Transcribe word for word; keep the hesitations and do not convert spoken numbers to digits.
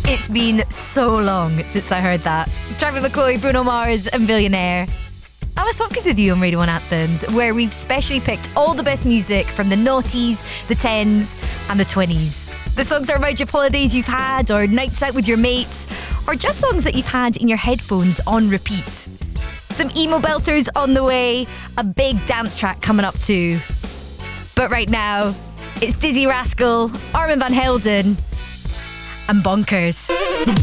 It's been so long since I heard that. Trevor McCoy, Bruno Mars and Billionaire. Alice Hopkins with you on Radio one Anthems, where we've specially picked all the best music from the noughties, the tens and the twenties. The songs are about your holidays you've had, or nights out with your mates, or just songs that you've had in your headphones on repeat. Some emo belters on the way, a big dance track coming up too. But right now, it's Dizzy Rascal, Armin van Helden and Bonkers.